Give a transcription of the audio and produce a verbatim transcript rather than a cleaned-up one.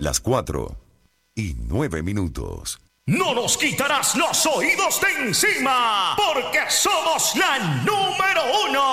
Las cuatro y nueve minutos. No nos quitarás los oídos de encima, porque somos la número uno.